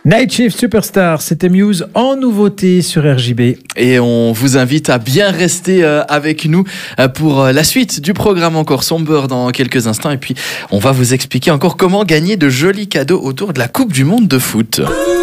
Night Shift Superstar, c'était Muse en nouveauté sur RJB. Et on vous invite à bien rester avec nous pour la suite du programme encore sombre dans quelques instants. Et puis, on va vous expliquer encore comment gagner de jolis cadeaux autour de la Coupe du Monde de foot.